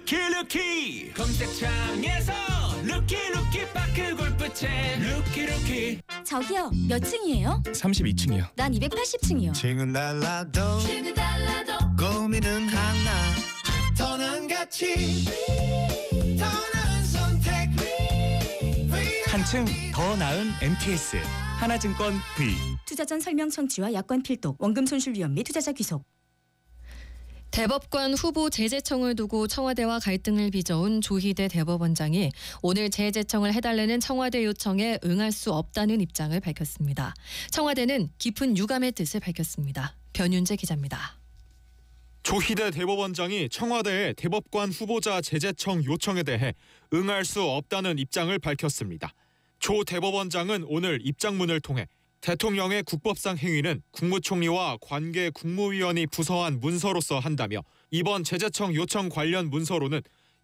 루키 검색창에서 루키 파크 골프채 루키. 저기요, 몇 층이에요? 32층이요. 난 280층이요. 층은 달라도 고민은 하나. 더는 가치 더 나은 선택 한층 더 나은 MTS 하나증권 V. 투자 전 설명 청취와 약관 필독, 원금 손실 위험 및 투자자 귀속. 대법관 후보 재제청을 두고 청와대와 갈등을 빚어온 조희대 대법원장이 오늘 재제청을 해달라는 청와대 요청에 응할 수 없다는 입장을 밝혔습니다. 청와대는 깊은 유감의 뜻을 밝혔습니다. 변윤재 기자입니다. 조희대 대법원장이 청와대의 대법관 후보자 재제청 요청에 대해 응할 수 없다는 입장을 밝혔습니다. 조 대법원장은 오늘 입장문을 통해 대통령의 국법상 행위는 국무총리와 관계 국무위원이 부서한 문서로서 한다며 이번 재제청 요청 관련 문서로는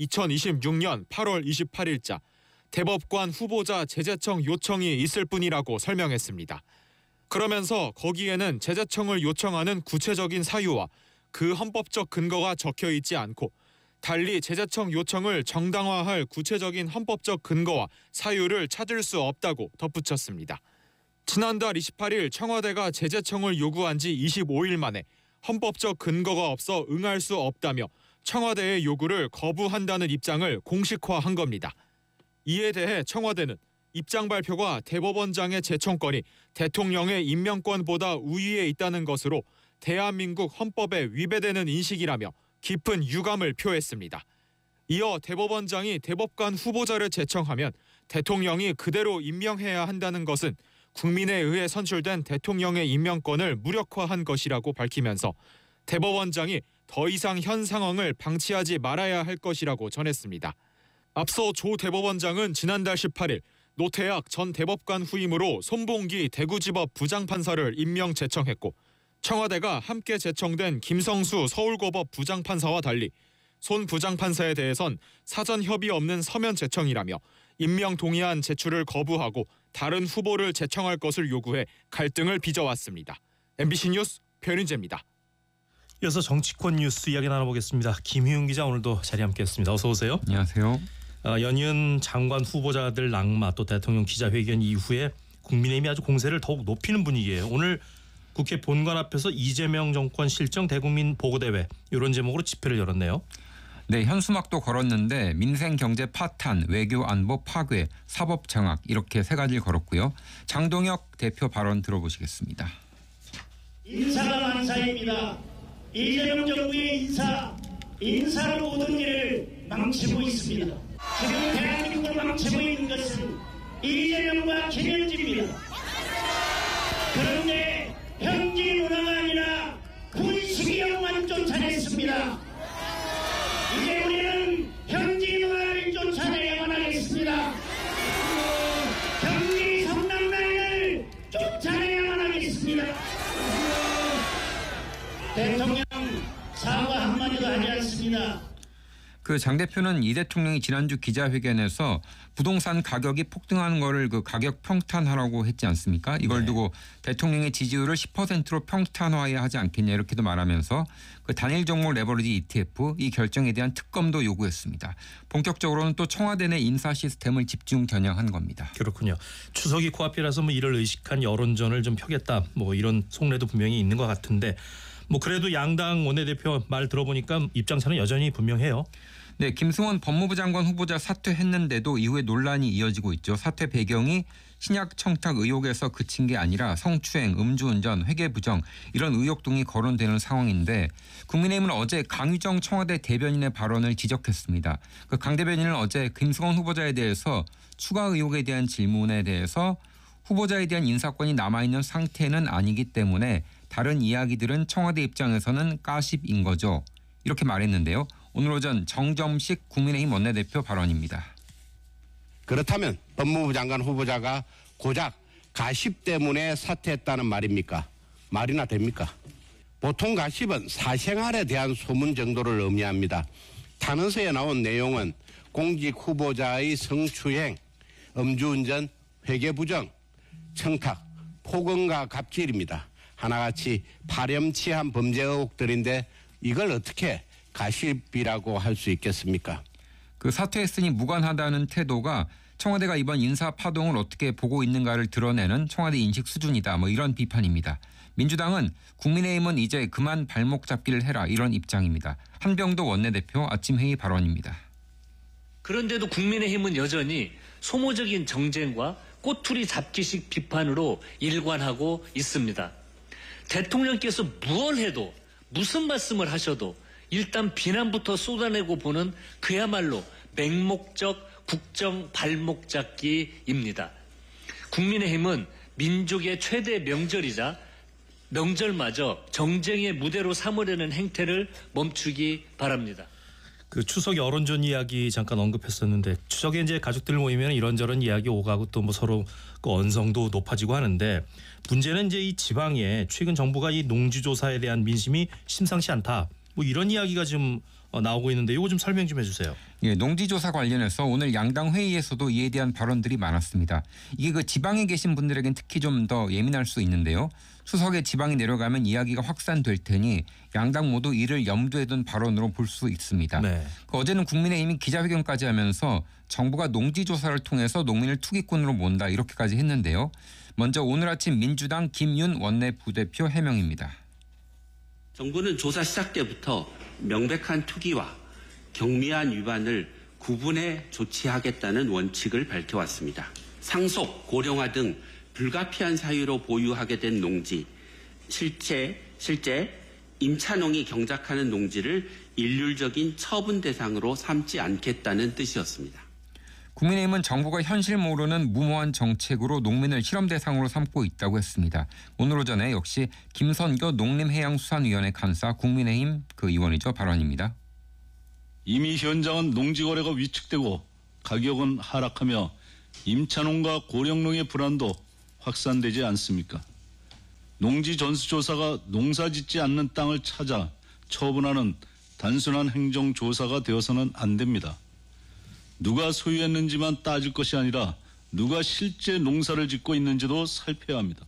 2026년 8월 28일자 대법관 후보자 재제청 요청이 있을 뿐이라고 설명했습니다. 그러면서 거기에는 재제청을 요청하는 구체적인 사유와 그 헌법적 근거가 적혀 있지 않고 달리 재제청 요청을 정당화할 구체적인 헌법적 근거와 사유를 찾을 수 없다고 덧붙였습니다. 지난달 28일 청와대가 재제청을 요구한 지 25일 만에 헌법적 근거가 없어 응할 수 없다며 청와대의 요구를 거부한다는 입장을 공식화한 겁니다. 이에 대해 청와대는 입장 발표가 대법원장의 제청권이 대통령의 임명권보다 우위에 있다는 것으로 대한민국 헌법에 위배되는 인식이라며 깊은 유감을 표했습니다. 이어 대법원장이 대법관 후보자를 제청하면 대통령이 그대로 임명해야 한다는 것은 국민에 의해 선출된 대통령의 임명권을 무력화한 것이라고 밝히면서 대법원장이 더 이상 현 상황을 방치하지 말아야 할 것이라고 전했습니다. 앞서 조 대법원장은 지난달 18일 노태악 전 대법관 후임으로 손봉기 대구지법 부장판사를 임명 제청했고 청와대가 함께 제청된 김성수 서울고법 부장판사와 달리 손 부장판사에 대해선 사전 협의 없는 서면 제청이라며 임명 동의안 제출을 거부하고 다른 후보를 제청할 것을 요구해 갈등을 빚어왔습니다. MBC 뉴스 변윤재입니다. 이어서 정치권 뉴스 이야기 나눠보겠습니다. 김희웅 기자 오늘도 자리 함께했습니다. 어서 오세요. 안녕하세요. 연이은 장관 후보자들 낙마 또 대통령 기자회견 이후에 국민의힘이 아주 공세를 더욱 높이는 분위기예요. 오늘 국회 본관 앞에서 이재명 정권 실정 대국민 보고대회 이런 제목으로 집회를 열었네요. 네, 현수막도 걸었는데 민생 경제 파탄, 외교 안보 파괴, 사법 장악 이렇게 세 가지를 걸었고요. 장동혁 대표 발언 들어보시겠습니다. 인사가 만사입니다. 이재명 정부의 인사로 모든 일을 망치고 있습니다. 지금 대한민국을 망치고 있는 것은 이재명과 김현지입니다. 그런데 현지 문화가 아니라 군수기형만 쫓아냈습니다. 이제 우리는 현지 문화를 쫓아내야만 하겠습니다. 경기 성남라인을 쫓아내야만 하겠습니다. 대통령 사과 한마디도 하지 않습니다. 그 장 대표는 이 대통령이 지난주 기자회견에서 부동산 가격이 폭등하는 거를 그 가격 평탄하라고 했지 않습니까? 이걸 두고 대통령의 지지율을 10%로 평탄화해야 하지 않겠냐 이렇게도 말하면서 그 단일 종목 레버리지 ETF 이 결정에 대한 특검도 요구했습니다. 본격적으로는 또 청와대 내 인사 시스템을 집중 겨냥한 겁니다. 그렇군요. 추석이 코앞이라서 이를 의식한 여론전을 좀 펴겠다 이런 속내도 분명히 있는 것 같은데 그래도 양당 원내대표 말 들어보니까 입장차는 여전히 분명해요. 네, 김승원 법무부 장관 후보자 사퇴했는데도 이후에 논란이 이어지고 있죠. 사퇴 배경이 신약 청탁 의혹에서 그친 게 아니라 성추행, 음주운전, 회계부정 이런 의혹 등이 거론되는 상황인데 국민의힘은 어제 강유정 청와대 대변인의 발언을 지적했습니다. 그 강 대변인은 어제 김승원 후보자에 대해서 추가 의혹에 대한 질문에 대해서 후보자에 대한 인사권이 남아있는 상태는 아니기 때문에 다른 이야기들은 청와대 입장에서는 가십인 거죠. 이렇게 말했는데요. 오늘 오전 정점식 국민의힘 원내대표 발언입니다. 그렇다면 법무부 장관 후보자가 고작 가십 때문에 사퇴했다는 말입니까? 말이나 됩니까? 보통 가십은 사생활에 대한 소문 정도를 의미합니다. 탄원서에 나온 내용은 공직 후보자의 성추행, 음주운전, 회계부정, 청탁, 폭언과 갑질입니다. 하나같이 파렴치한 범죄 의혹들인데 이걸 어떻게 가십이라고 할 수 있겠습니까? 그 사퇴했으니 무관하다는 태도가 청와대가 이번 인사 파동을 어떻게 보고 있는가를 드러내는 청와대 인식 수준이다. 뭐 이런 비판입니다. 민주당은 국민의힘은 이제 그만 발목 잡기를 해라 이런 입장입니다. 한병도 원내대표 아침 회의 발언입니다. 그런데도 국민의힘은 여전히 소모적인 정쟁과 꼬투리 잡기식 비판으로 일관하고 있습니다. 대통령께서 무얼 해도 무슨 말씀을 하셔도 일단 비난부터 쏟아내고 보는 그야말로 맹목적 국정 발목 잡기입니다. 국민의힘은 민족의 최대 명절이자 명절마저 정쟁의 무대로 삼으려는 행태를 멈추기 바랍니다. 그 추석 여론전 이야기 잠깐 언급했었는데 추석에 이제 가족들 모이면 이런저런 이야기 오가고 또 뭐 서로 그 언성도 높아지고 하는데 문제는 이제 이 지방에 최근 정부가 이 농지조사에 대한 민심이 심상치 않다. 뭐 이런 이야기가 지금 나오고 있는데 이거 좀 설명 좀 해주세요. 예, 농지조사 관련해서 오늘 양당 회의에서도 이에 대한 발언들이 많았습니다. 이게 그 지방에 계신 분들에겐 특히 좀 더 예민할 수 있는데요. 추석에 지방에 내려가면 이야기가 확산될 테니 양당 모두 이를 염두에 둔 발언으로 볼 수 있습니다. 네. 어제는 국민의힘이 기자회견까지 하면서 정부가 농지조사를 통해서 농민을 투기꾼으로 몬다 이렇게까지 했는데요. 먼저 오늘 아침 민주당 김윤 원내부대표 해명입니다. 정부는 조사 시작 때부터 명백한 투기와 경미한 위반을 구분해 조치하겠다는 원칙을 밝혀왔습니다. 상속, 고령화 등 불가피한 사유로 보유하게 된 농지, 실제 임차농이 경작하는 농지를 일률적인 처분 대상으로 삼지 않겠다는 뜻이었습니다. 국민의힘은 정부가 현실 모르는 무모한 정책으로 농민을 실험 대상으로 삼고 있다고 했습니다. 오늘 오전에 역시 김선교 농림해양수산위원회 간사 국민의힘 그 의원이죠 발언입니다. 이미 현장은 농지거래가 위축되고 가격은 하락하며 임차농과 고령농의 불안도 확산되지 않습니까? 농지 전수조사가 농사짓지 않는 땅을 찾아 처분하는 단순한 행정조사가 되어서는 안 됩니다. 누가 소유했는지만 따질 것이 아니라 누가 실제 농사를 짓고 있는지도 살펴야 합니다.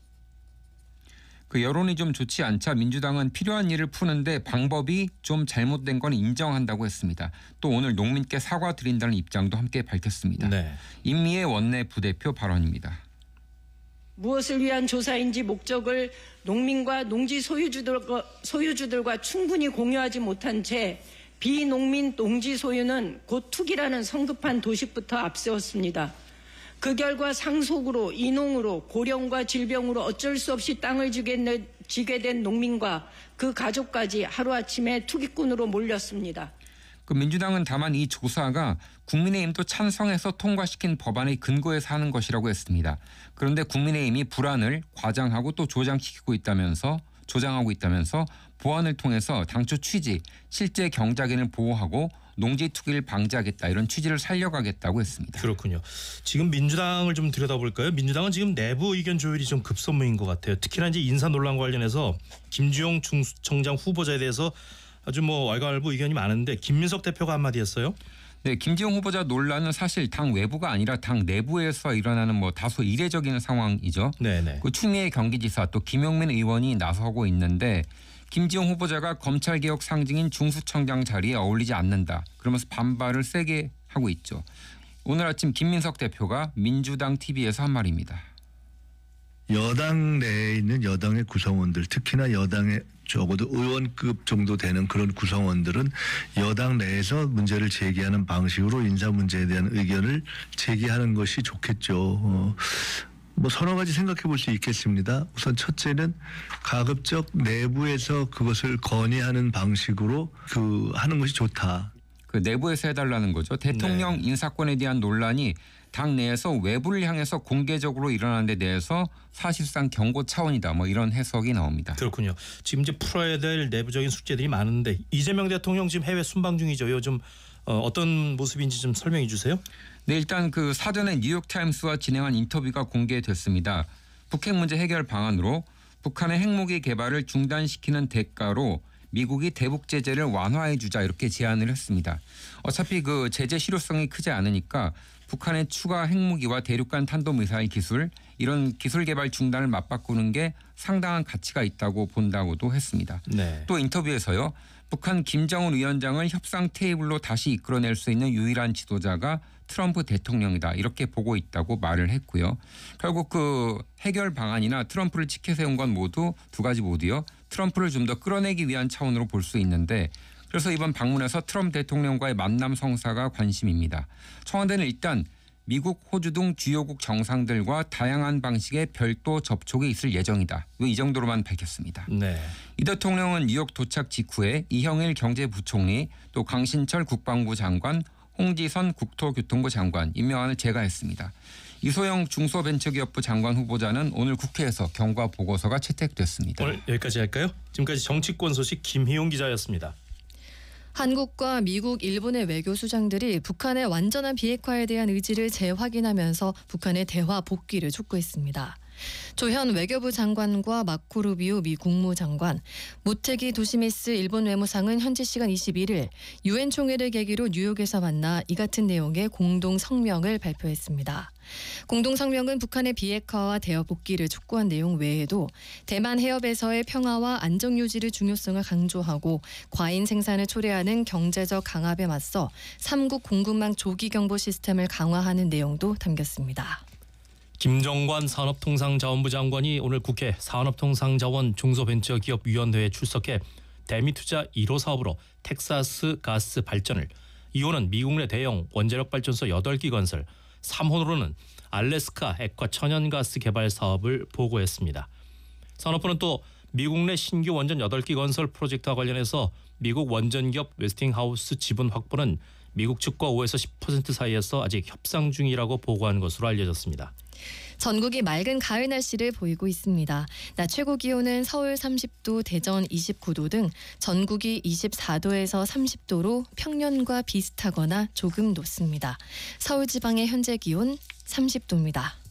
그 여론이 좀 좋지 않자 민주당은 필요한 일을 푸는데 방법이 좀 잘못된 건 인정한다고 했습니다. 또 오늘 농민께 사과드린다는 입장도 함께 밝혔습니다. 네. 임미애 원내부대표 발언입니다. 무엇을 위한 조사인지 목적을 농민과 농지 소유주들과 충분히 공유하지 못한 채 비농민 농지 소유는 곧 투기라는 성급한 도식부터 앞세웠습니다. 그 결과 상속으로, 인농으로, 고령과 질병으로 어쩔 수 없이 땅을 지게 된 농민과 그 가족까지 하루아침에 투기꾼으로 몰렸습니다. 그 민주당은 다만 이 조사가 국민의힘도 찬성해서 통과시킨 법안의 근거에서 하는 것이라고 했습니다. 그런데 국민의힘이 불안을 과장하고 또 조장하고 있다면서 보완을 통해서 당초 취지, 실제 경작인을 보호하고 농지 투기를 방지하겠다 이런 취지를 살려가겠다고 했습니다. 그렇군요. 지금 민주당을 좀 들여다볼까요? 민주당은 지금 내부 의견 조율이 좀 급선무인 것 같아요. 특히나 이제 인사 논란과 관련해서 김주영 중수청장 후보자에 대해서 아주 뭐 왈가왈부 의견이 많은데 김민석 대표가 한마디 했어요. 네, 김지영 후보자 논란은 사실 당 외부가 아니라 당 내부에서 일어나는 뭐 다소 이례적인 상황이죠. 네네. 그 추미애 경기지사 또 김용민 의원이 나서고 있는데 김지영 후보자가 검찰개혁 상징인 중수청장 자리에 어울리지 않는다. 그러면서 반발을 세게 하고 있죠. 오늘 아침 김민석 대표가 민주당 TV에서 한 말입니다. 여당 내에 있는 여당의 구성원들, 특히나 여당의 적어도 의원급 정도 되는 그런 구성원들은 여당 내에서 문제를 제기하는 방식으로 인사 문제에 대한 의견을 제기하는 것이 좋겠죠. 뭐 서너 가지 생각해 볼 수 있겠습니다. 우선 첫째는 가급적 내부에서 그것을 건의하는 방식으로 하는 것이 좋다. 그 내부에서 해달라는 거죠. 대통령 네. 인사권에 대한 논란이 당 내에서 외부를 향해서 공개적으로 일어나는 데 대해서 사실상 경고 차원이다. 뭐 이런 해석이 나옵니다. 그렇군요. 지금 이제 풀어야 될 내부적인 숙제들이 많은데 이재명 대통령 지금 해외 순방 중이죠. 요즘 어떤 모습인지 좀 설명해 주세요. 네, 일단 그 사전에 뉴욕타임스와 진행한 인터뷰가 공개됐습니다. 북핵 문제 해결 방안으로 북한의 핵무기 개발을 중단시키는 대가로 미국이 대북 제재를 완화해 주자 이렇게 제안을 했습니다. 어차피 그 제재 실효성이 크지 않으니까 북한의 추가 핵무기와 대륙간 탄도미사일 기술 이런 기술 개발 중단을 맞바꾸는 게 상당한 가치가 있다고 본다고도 했습니다. 네. 또 인터뷰에서요. 북한 김정은 위원장을 협상 테이블로 다시 이끌어낼 수 있는 유일한 지도자가 트럼프 대통령이다 이렇게 보고 있다고 말을 했고요. 결국 그 해결 방안이나 트럼프를 치켜세운 건 모두 두 가지 모두요. 트럼프를 좀 더 끌어내기 위한 차원으로 볼 수 있는데 그래서 이번 방문에서 트럼프 대통령과의 만남 성사가 관심입니다. 청와대는 일단 미국, 호주 등 주요국 정상들과 다양한 방식의 별도 접촉이 있을 예정이다. 이 정도로만 밝혔습니다. 네. 이 대통령은 뉴욕 도착 직후에 이형일 경제부총리 또 강신철 국방부 장관 홍지선 국토교통부 장관 임명안을 제거했습니다. 이소영 중소벤처기업부 장관 후보자는 오늘 국회에서 경과 보고서가 채택됐습니다. 오늘 여기까지 할까요? 지금까지 정치권 소식 김희용 기자였습니다. 한국과 미국, 일본의 외교수장들이 북한의 완전한 비핵화에 대한 의지를 재확인하면서 북한의 대화 복귀를 촉구했습니다. 조현 외교부 장관과 마코 루비오 미 국무장관, 모테기 도시미스 일본 외무상은 현지 시간 21일 유엔 총회를 계기로 뉴욕에서 만나 이 같은 내용의 공동 성명을 발표했습니다. 공동 성명은 북한의 비핵화와 대화 복귀를 촉구한 내용 외에도 대만 해협에서의 평화와 안정 유지의 중요성을 강조하고 과잉 생산을 초래하는 경제적 강압에 맞서 3국 공급망 조기 경보 시스템을 강화하는 내용도 담겼습니다. 김정관 산업통상자원부 장관이 오늘 국회 산업통상자원 중소벤처기업위원회에 출석해 대미투자 1호 사업으로 텍사스 가스 발전을, 2호는 미국 내 대형 원자력 발전소 8기 건설, 3호로는 알래스카 액화 천연가스 개발 사업을 보고했습니다. 산업부는 또 미국 내 신규 원전 8기 건설 프로젝트와 관련해서 미국 원전기업 웨스팅하우스 지분 확보는 미국 측과 5에서 10% 사이에서 아직 협상 중이라고 보고한 것으로 알려졌습니다. 전국이 맑은 가을 날씨를 보이고 있습니다. 낮 최고 기온은 서울 30도, 대전 29도 등 전국이 24도에서 30도로 평년과 비슷하거나 조금 높습니다. 서울 지방의 현재 기온 30도입니다.